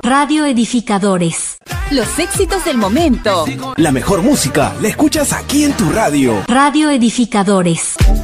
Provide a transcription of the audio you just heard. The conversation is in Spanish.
Radio Edificadores. Los éxitos del momento. La mejor música la escuchas aquí en tu radio. Radio Edificadores.